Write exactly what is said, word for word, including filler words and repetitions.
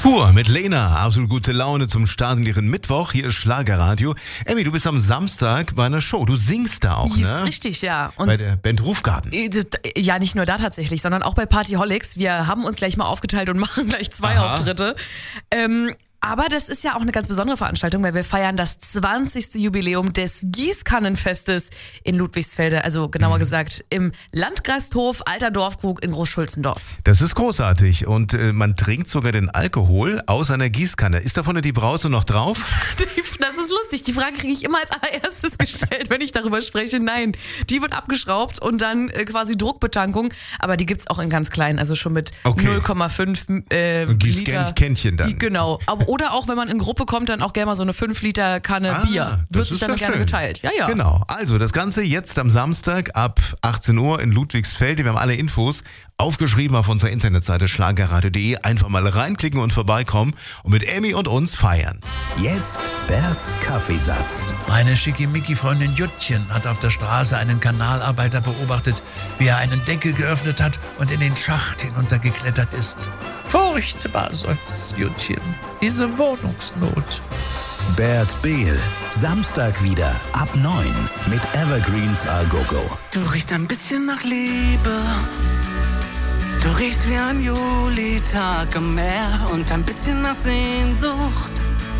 Pur mit Lena, absolut gute Laune zum Start in ihren Mittwoch. Hier ist Schlagerradio. Emmy, du bist am Samstag bei einer Show. Du singst da auch, Ist ne? richtig, ja. Und bei der Band Rufgarten. Ja, nicht nur da tatsächlich, sondern auch bei Partyholics. Wir haben uns gleich mal aufgeteilt und machen gleich zwei Aha. Auftritte. Ähm, aber das ist ja auch eine ganz besondere Veranstaltung, weil wir feiern das zwanzigste Jubiläum des Gießkannenfestes in Ludwigsfelde. Also genauer mhm. gesagt im Landgasthof Alter Dorfkrug in Großschulzendorf. Das ist großartig und äh, man trinkt sogar den Alkohol aus einer Gießkanne. Ist da vorne die Brause noch drauf? Das ist lustig. Die Frage kriege ich immer als allererstes gestellt, wenn ich darüber spreche. Nein, die wird abgeschraubt und dann äh, quasi Druckbetankung. Aber die gibt's auch in ganz klein, also schon mit okay. null Komma fünf äh, Liter. Kännchen dann. Genau. Aber, oder auch, wenn man in Gruppe kommt, dann auch gerne mal so eine fünf Liter Kanne ah, Bier. Wird sich dann ja gerne schön. geteilt. Ja, ja. Genau. Also das Ganze jetzt am Samstag ab achtzehn Uhr in Ludwigsfelde. Wir haben alle Infos aufgeschrieben auf unserer Internetseite schlagerradio punkt de. Einfach mal reinklicken und vorbeikommen und mit Emmy und uns feiern. Jetzt Berts Kaffeesatz. Meine Schickimicki-Freundin Juttchen hat auf der Straße einen Kanalarbeiter beobachtet, wie er einen Deckel geöffnet hat und in den Schacht hinuntergeklettert ist. Furchtbar, seufzt Juttchen. Diese Wohnungsnot. Bert Behl, Samstag wieder ab neun mit Evergreens A Go Go. Du riechst ein bisschen nach Liebe. Du riechst wie ein Julitag am Meer und ein bisschen nach Sehnsucht.